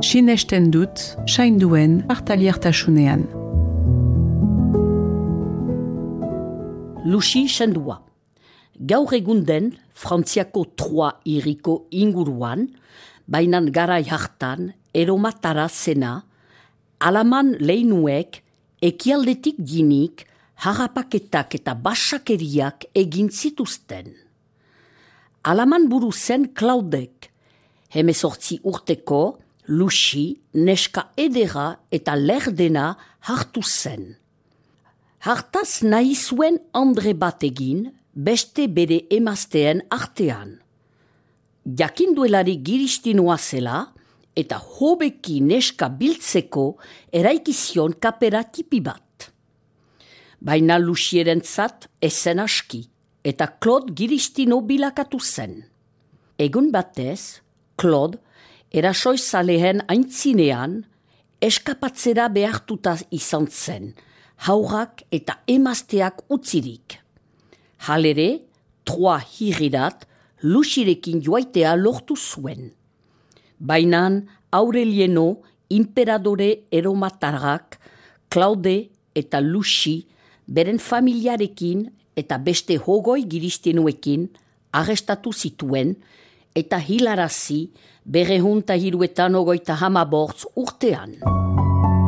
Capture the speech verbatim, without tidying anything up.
sinesten dut sainduen partaliartasunean. Lucy sendua. Gaur egunden Frantziako Troa hiriko inguruan, bainan garai hartan eromatara zena, alaman leinuek ekialdetik ginik harrapaketak eta basakeriak egin zituzten. Alaman buru zen Claudek, hemezortzi urteko Lucy neska edera eta lerdena hartu zen. Hartaz nahi zuen Andre bat egin, beste bere emazteen artean. Jakinduelari giristinoa zela, eta hobeki neska biltzeko eraikizion kapera tipi bat. Baina Lucierentzat ezen aski, eta Claude giristino bilakatu zen. Egun batez, Claude erasoizalehen aintzinean eskapatzera behartuta izan zen, haurak eta emazteak utzirik. Halere, Troa hirirat Lucirekin joaitea lortu zuen. Bainan Aurelieno imperadore eromatarrak Claude eta Lucy beren familiarekin eta beste hogoi giristinoekin arrestatu zituen eta hilarazi berehunta hiruetan ogoita hamabortz urtean.